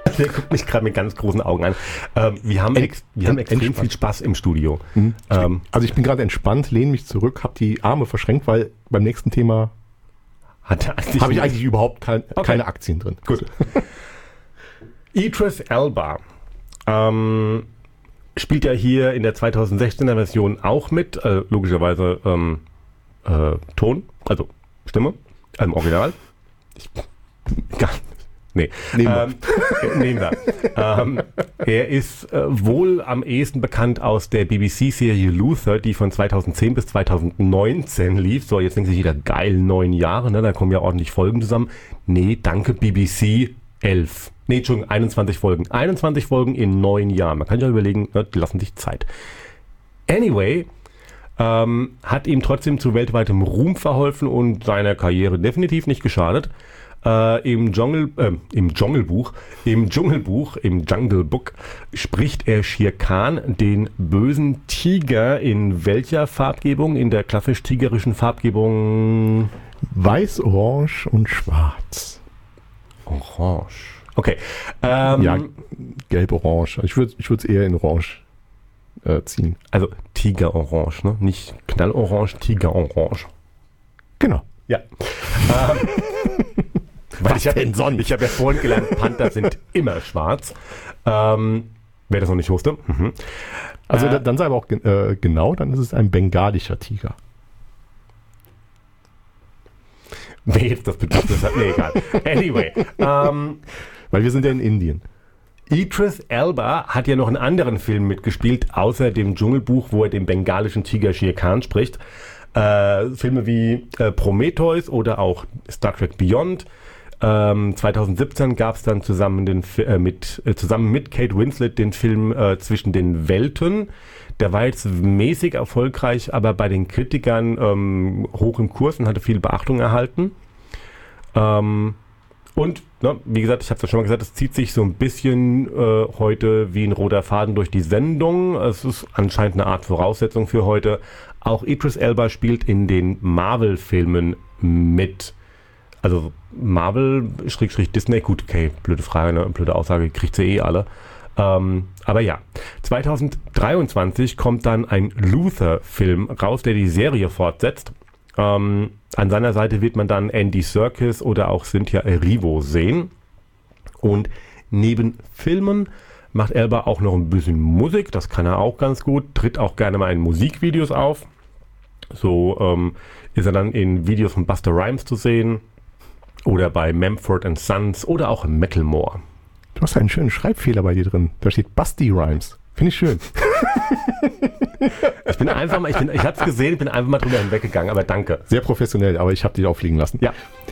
Der guckt mich gerade mit ganz großen Augen an. Wir haben extrem viel Spaß im Studio. Also ich bin gerade entspannt, lehne mich zurück, habe die Arme verschränkt, weil beim nächsten Thema habe ich eigentlich überhaupt keine Aktien drin. Gut. Idris Elba spielt ja hier in der 2016er Version auch mit, logischerweise Ton, also Stimme, im Original. Nehmen wir. Er ist wohl am ehesten bekannt aus der BBC-Serie Luther, die von 2010 bis 2019 lief. So, jetzt denkt sich jeder, geil, 9 Jahre, ne? Da kommen ja ordentlich Folgen zusammen. Nee, danke BBC, 11. Nee, Entschuldigung, 21 Folgen. 21 Folgen in 9 Jahren. Man kann ja überlegen, ne, die lassen sich Zeit. Anyway, hat ihm trotzdem zu weltweitem Ruhm verholfen und seiner Karriere definitiv nicht geschadet. Im Jungle Book spricht er Shere Khan, den bösen Tiger, in welcher Farbgebung? In der klassisch tigerischen Farbgebung? Weiß, Orange und Schwarz. Orange. Okay. Ja, gelb-orange. Ich würde es eher in Orange ziehen. Also Tiger-Orange, ne? Nicht Knallorange, Tiger-Orange. Genau. Ja. Weil ich habe ja vorhin gelernt, Panther sind immer schwarz. Wer das noch nicht wusste. Mhm. Also dann sei aber auch genau, dann ist es ein bengalischer Tiger. Wer jetzt das bedeutet hat, nee, egal. Anyway. Weil wir sind ja in Indien. Idris Elba hat ja noch in anderen Filmen mitgespielt, außer dem Dschungelbuch, wo er den bengalischen Tiger Shere Khan spricht. Filme wie Prometheus oder auch Star Trek Beyond. 2017 gab es dann zusammen mit Kate Winslet den Film Zwischen den Welten. Der war jetzt mäßig erfolgreich, aber bei den Kritikern hoch im Kurs und hatte viel Beachtung erhalten. Und, wie gesagt, ich habe es ja schon mal gesagt, es zieht sich so ein bisschen heute wie ein roter Faden durch die Sendung. Es ist anscheinend eine Art Voraussetzung für heute. Auch Idris Elba spielt in den Marvel-Filmen mit. Also Marvel-Disney, gut, okay, blöde Frage, ne? Blöde Aussage, kriegt sie eh alle. Aber ja, 2023 kommt dann ein Luther-Film raus, der die Serie fortsetzt. An seiner Seite wird man dann Andy Serkis oder auch Cynthia Erivo sehen. Und neben Filmen macht Elba auch noch ein bisschen Musik, das kann er auch ganz gut, tritt auch gerne mal in Musikvideos auf. So ist er dann in Videos von Busta Rhymes zu sehen oder bei Mumford & Sons oder auch Macklemore. Du hast einen schönen Schreibfehler bei dir drin, da steht Busty Rhymes. Finde ich schön. Ich habe es gesehen, bin einfach mal drüber hinweggegangen, aber danke. Sehr professionell, aber ich habe dich auffliegen lassen. Ja.